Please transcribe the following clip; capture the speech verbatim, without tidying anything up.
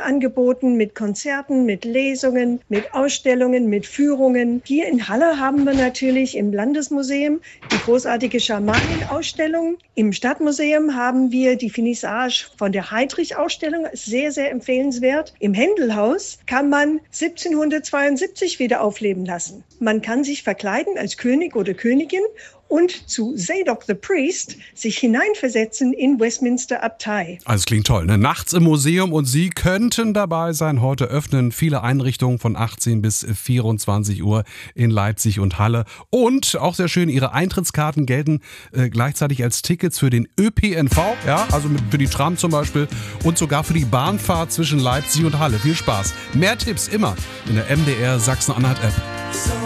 Fachangeboten, mit Konzerten, mit Lesungen, mit Ausstellungen, mit Führungen. Hier in Halle haben wir natürlich im Landesmuseum die großartige Schamanen-Ausstellung. Im Stadtmuseum haben wir die Finissage von der Heydrich-Ausstellung, sehr, sehr empfehlenswert. Im Händelhaus kann man siebzehnhundertzweiundsiebzig wieder aufleben lassen. Man kann sich verkleiden als König oder Königin und zu Zadok the Priest sich hineinversetzen in Westminster Abtei. Also klingt toll, ne? Nachts im Museum und Sie könnten dabei sein. Heute öffnen viele Einrichtungen von achtzehn bis vierundzwanzig Uhr in Leipzig und Halle. Und auch sehr schön, Ihre Eintrittskarten gelten äh, gleichzeitig als Tickets für den Ö P N V, ja, also mit, für die Tram zum Beispiel und sogar für die Bahnfahrt zwischen Leipzig und Halle. Viel Spaß. Mehr Tipps immer in der M D R Sachsen-Anhalt-App.